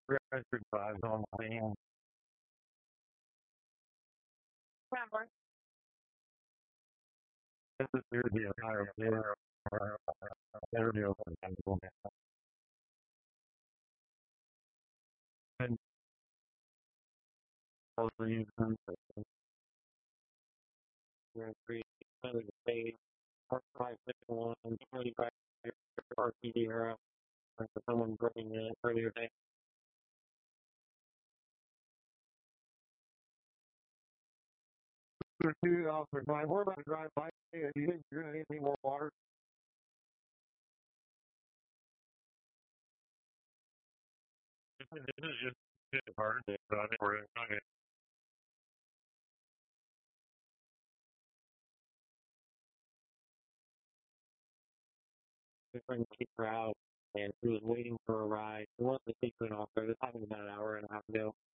record drives on my hand. Remember. This is near the entire area of the and all the reasons we're creating the state, Park 561, 25 RPD era, for someone bringing it earlier today. There's 2 officers. We're about to drive by. Do you think you're going to need any more water? This is just hard. I think we're going to different crowd, and he was waiting for a ride. He wasn't the secret officer. This happened about an hour and a half ago.